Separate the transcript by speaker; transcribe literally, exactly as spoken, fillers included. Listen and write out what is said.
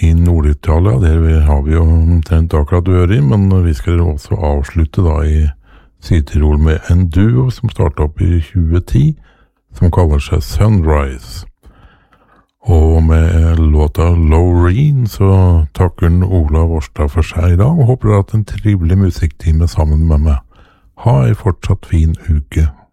Speaker 1: i Nord-Italia, der har vi jo omtrent akkurat øre i, men vi skal også avslutte da i Syd-Tirol med en duo som startet opp i tjue ti, som kaller seg Sunrise. Og med låta Loreen så takker Olav Årstad for seg da, og håper at en trivelig musikktime sammen med meg. Ha en fortsatt fin uke.